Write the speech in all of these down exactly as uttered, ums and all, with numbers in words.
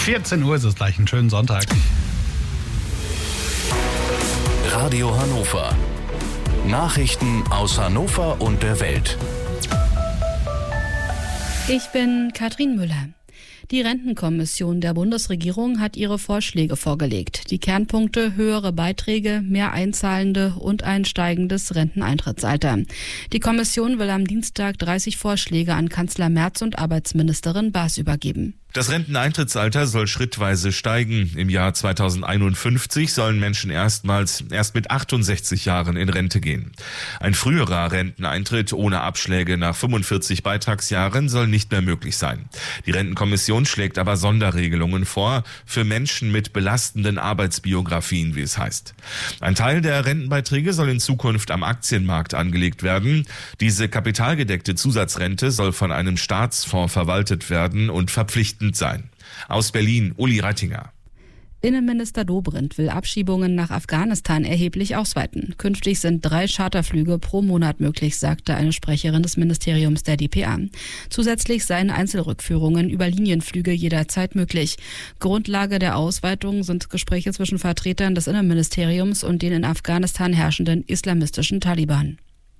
vierzehn Uhr ist es gleich. Einen schönen Sonntag. Radio Hannover. Nachrichten aus Hannover und der Welt. Ich bin Katrin Müller. Die Rentenkommission der Bundesregierung hat ihre Vorschläge vorgelegt. Die Kernpunkte: höhere Beiträge, mehr Einzahlende und ein steigendes Renteneintrittsalter. Die Kommission will am Dienstag dreißig Vorschläge an Kanzler Merz und Arbeitsministerin Baas übergeben. Das Renteneintrittsalter soll schrittweise steigen. Im Jahr zweitausendeinundfünfzig sollen Menschen erstmals erst mit achtundsechzig Jahren in Rente gehen. Ein früherer Renteneintritt ohne Abschläge nach fünfundvierzig Beitragsjahren soll nicht mehr möglich sein. Die Rentenkommission schlägt aber Sonderregelungen vor für Menschen mit belastenden Arbeitsbiografien, wie es heißt. Ein Teil der Rentenbeiträge soll in Zukunft am Aktienmarkt angelegt werden. Diese kapitalgedeckte Zusatzrente soll von einem Staatsfonds verwaltet werden und verpflichtend sein. Aus Berlin, Uli Reitinger. Innenminister Dobrindt will Abschiebungen nach Afghanistan erheblich ausweiten. Künftig sind drei Charterflüge pro Monat möglich, sagte eine Sprecherin des Ministeriums der D P A. Zusätzlich seien Einzelrückführungen über Linienflüge jederzeit möglich. Grundlage der Ausweitung sind Gespräche zwischen Vertretern des Innenministeriums und den in Afghanistan herrschenden islamistischen Taliban.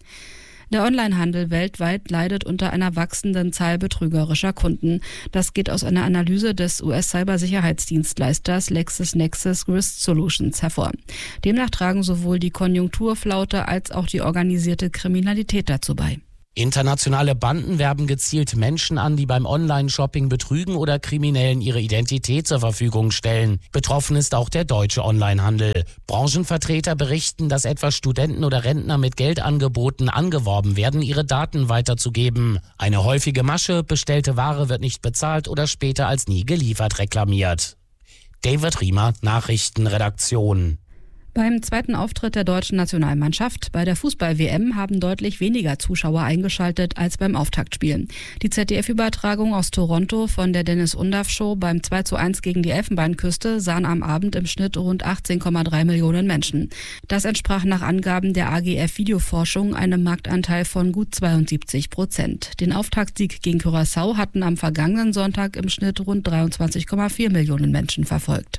Der Onlinehandel weltweit leidet unter einer wachsenden Zahl betrügerischer Kunden. Das geht aus einer Analyse des U S-Cybersicherheitsdienstleisters LexisNexis Risk Solutions hervor. Demnach tragen sowohl die Konjunkturflaute als auch die organisierte Kriminalität dazu bei. Internationale Banden werben gezielt Menschen an, die beim Online-Shopping betrügen oder Kriminellen ihre Identität zur Verfügung stellen. Betroffen ist auch der deutsche Onlinehandel. Branchenvertreter berichten, dass etwa Studenten oder Rentner mit Geldangeboten angeworben werden, ihre Daten weiterzugeben. Eine häufige Masche: bestellte Ware wird nicht bezahlt oder später als nie geliefert reklamiert. David Riemer, Nachrichtenredaktion. Beim zweiten Auftritt der deutschen Nationalmannschaft bei der Fußball-W M haben deutlich weniger Zuschauer eingeschaltet als beim Auftaktspiel. Die Z D F-Übertragung aus Toronto von der Dennis-Undaff-Show beim zwei zu eins gegen die Elfenbeinküste sahen am Abend im Schnitt rund achtzehn Komma drei Millionen Menschen. Das entsprach nach Angaben der A G F Videoforschung einem Marktanteil von gut zweiundsiebzig Prozent. Den Auftaktsieg gegen Curaçao hatten am vergangenen Sonntag im Schnitt rund dreiundzwanzig Komma vier Millionen Menschen verfolgt.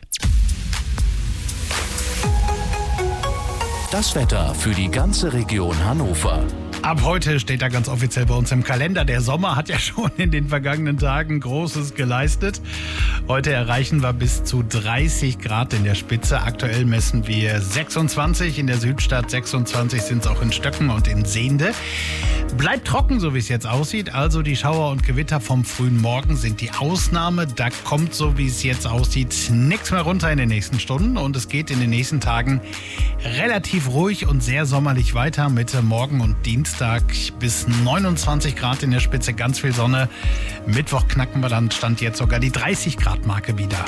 Das Wetter für die ganze Region Hannover. Ab heute steht da ganz offiziell bei uns im Kalender. Der Sommer hat ja schon in den vergangenen Tagen Großes geleistet. Heute erreichen wir bis zu dreißig Grad in der Spitze. Aktuell messen wir sechsundzwanzig in der Südstadt, sechsundzwanzig sind es auch in Stöcken und in Sehnde. Bleibt trocken, so wie es jetzt aussieht. Also die Schauer und Gewitter vom frühen Morgen sind die Ausnahme. Da kommt, so wie es jetzt aussieht, nichts mehr runter in den nächsten Stunden. Und es geht in den nächsten Tagen relativ ruhig und sehr sommerlich weiter. Mitte Morgen und Dienstag bis neunundzwanzig Grad in der Spitze, ganz viel Sonne. Mittwoch knacken wir dann, Stand jetzt sogar die dreißig Grad Marke wieder.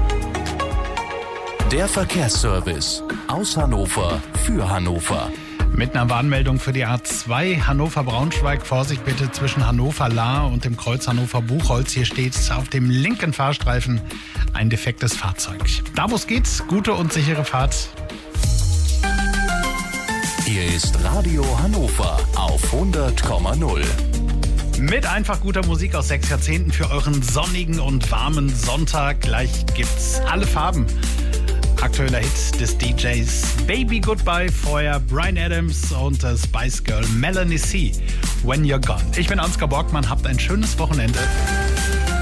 Der Verkehrsservice aus Hannover für Hannover. Mit einer Warnmeldung für die A zwei Hannover-Braunschweig. Vorsicht bitte zwischen Hannover-Lahr und dem Kreuz Hannover-Buchholz. Hier steht auf dem linken Fahrstreifen ein defektes Fahrzeug. Da wo es geht, gute und sichere Fahrt. Hier ist Radio Hannover auf hundert Komma null. Mit einfach guter Musik aus sechs Jahrzehnten für euren sonnigen und warmen Sonntag. Gleich gibt's alle Farben. Aktueller Hit des D Js Baby Goodbye, vorher Bryan Adams und äh, Spice Girl Melanie C. When You're Gone. Ich bin Ansgar Borgmann, habt ein schönes Wochenende.